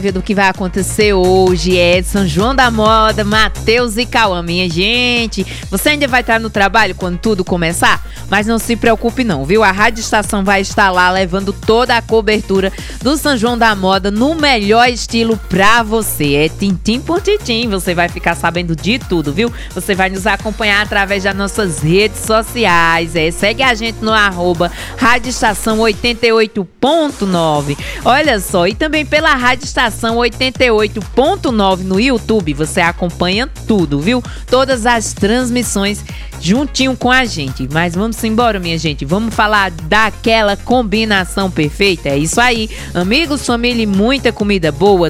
Do que vai acontecer hoje é São João da Moda, Matheus e Cauã. Minha gente, você ainda vai estar no trabalho quando tudo começar? Mas não se preocupe não, viu? A Rádio Estação vai estar lá levando toda a cobertura do São João da Moda no melhor estilo pra você. É tintim por tintim, você vai ficar sabendo de tudo, viu? Você vai nos acompanhar através das nossas redes sociais. Segue a gente no Rádio Estação 88.9. Olha só, e também pela Rádio Estação 88.9 no YouTube, você acompanha tudo, viu? Todas as transmissões juntinho com a gente. Mas vamos embora, minha gente. Vamos falar daquela combinação perfeita. É isso aí. Amigos, família e muita comida boa.